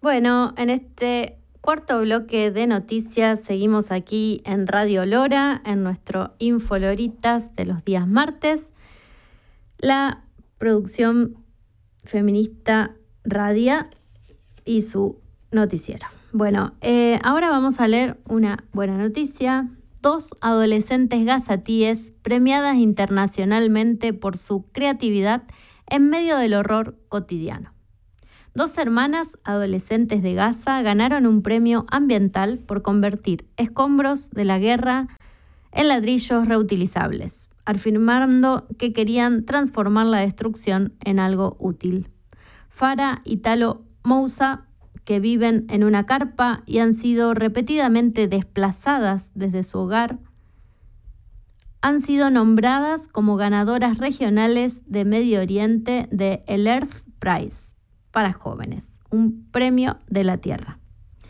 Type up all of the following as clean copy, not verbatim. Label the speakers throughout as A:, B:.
A: Bueno, en este cuarto bloque de noticias seguimos aquí en Radio Lora, en nuestro Infoloritas de los días martes. La producción feminista Radia y su noticiero. Bueno, ahora vamos a leer una buena noticia. 2 adolescentes gazatíes premiadas internacionalmente por su creatividad en medio del horror cotidiano. 2 hermanas adolescentes de Gaza ganaron un premio ambiental por convertir escombros de la guerra en ladrillos reutilizables, afirmando que querían transformar la destrucción en algo útil. Farah y Talo Moussa, que viven en una carpa y han sido repetidamente desplazadas desde su hogar, han sido nombradas como ganadoras regionales de Medio Oriente de el Earth Prize para jóvenes, un premio de la tierra.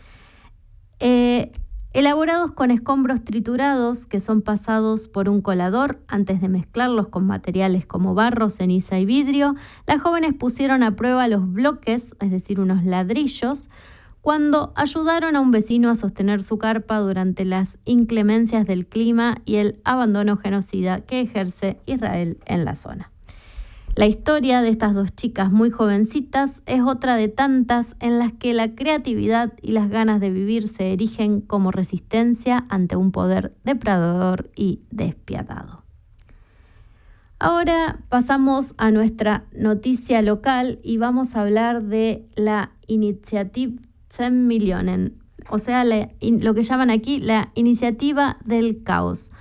A: Elaborados con escombros triturados que son pasados por un colador antes de mezclarlos con materiales como barro, ceniza y vidrio, las jóvenes pusieron a prueba los bloques, es decir, unos ladrillos, cuando ayudaron a un vecino a sostener su carpa durante las inclemencias del clima y el abandono genocida que ejerce Israel en la zona. La historia de estas 2 chicas muy jovencitas es otra de tantas en las que la creatividad y las ganas de vivir se erigen como resistencia ante un poder depredador y despiadado. Ahora pasamos a nuestra noticia local y vamos a hablar de la Initiative 10 Millionen, o sea, lo que llaman aquí la Iniciativa del Caos.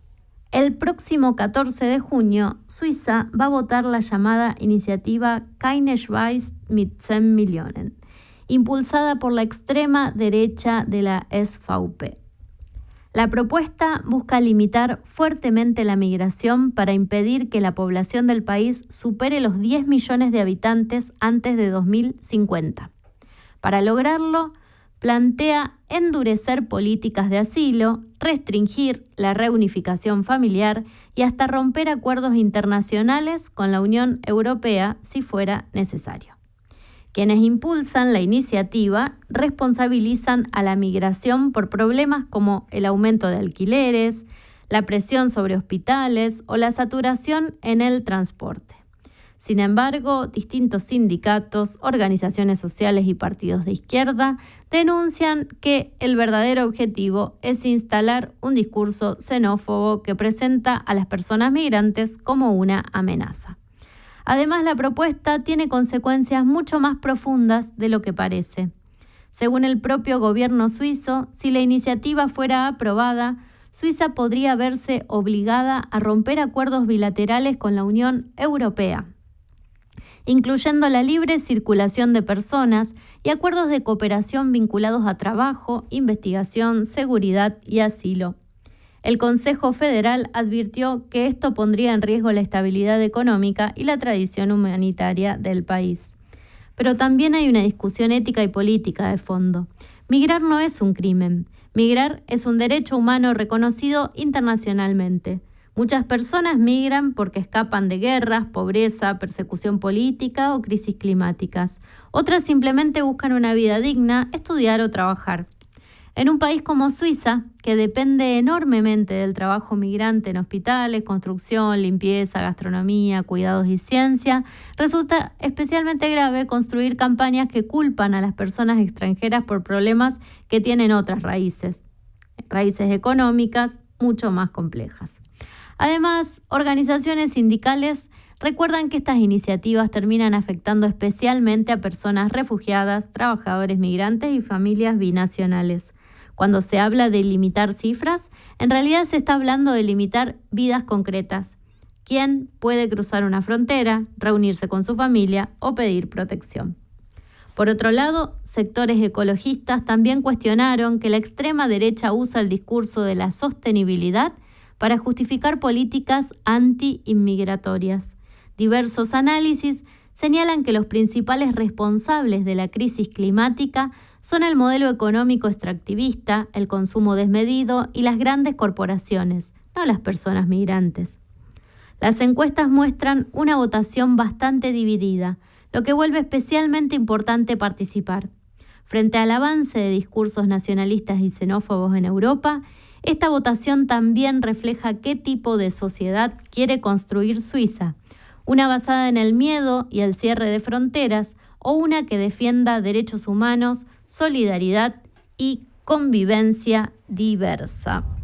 A: El próximo 14 de junio, Suiza va a votar la llamada iniciativa Keine Schweiz mit 10 Millionen, impulsada por la extrema derecha de la SVP. La propuesta busca limitar fuertemente la migración para impedir que la población del país supere los 10 millones de habitantes antes de 2050. Para lograrlo, plantea endurecer políticas de asilo, restringir la reunificación familiar y hasta romper acuerdos internacionales con la Unión Europea si fuera necesario. Quienes impulsan la iniciativa responsabilizan a la migración por problemas como el aumento de alquileres, la presión sobre hospitales o la saturación en el transporte. Sin embargo, distintos sindicatos, organizaciones sociales y partidos de izquierda denuncian que el verdadero objetivo es instalar un discurso xenófobo que presenta a las personas migrantes como una amenaza. Además, la propuesta tiene consecuencias mucho más profundas de lo que parece. Según el propio gobierno suizo, si la iniciativa fuera aprobada, Suiza podría verse obligada a romper acuerdos bilaterales con la Unión Europea, incluyendo la libre circulación de personas y acuerdos de cooperación vinculados a trabajo, investigación, seguridad y asilo. El Consejo Federal advirtió que esto pondría en riesgo la estabilidad económica y la tradición humanitaria del país. Pero también hay una discusión ética y política de fondo. Migrar no es un crimen. Migrar es un derecho humano reconocido internacionalmente. Muchas personas migran porque escapan de guerras, pobreza, persecución política o crisis climáticas. Otras simplemente buscan una vida digna, estudiar o trabajar. En un país como Suiza, que depende enormemente del trabajo migrante en hospitales, construcción, limpieza, gastronomía, cuidados y ciencia, resulta especialmente grave construir campañas que culpan a las personas extranjeras por problemas que tienen otras raíces económicas mucho más complejas. Además, organizaciones sindicales recuerdan que estas iniciativas terminan afectando especialmente a personas refugiadas, trabajadores migrantes y familias binacionales. Cuando se habla de limitar cifras, en realidad se está hablando de limitar vidas concretas. ¿Quién puede cruzar una frontera, reunirse con su familia o pedir protección? Por otro lado, sectores ecologistas también cuestionaron que la extrema derecha usa el discurso de la sostenibilidad para justificar políticas anti-inmigratorias. Diversos análisis señalan que los principales responsables de la crisis climática son el modelo económico extractivista, el consumo desmedido y las grandes corporaciones, no las personas migrantes. Las encuestas muestran una votación bastante dividida, lo que vuelve especialmente importante participar. Frente al avance de discursos nacionalistas y xenófobos en Europa, esta votación también refleja qué tipo de sociedad quiere construir Suiza, una basada en el miedo y el cierre de fronteras o una que defienda derechos humanos, solidaridad y convivencia diversa.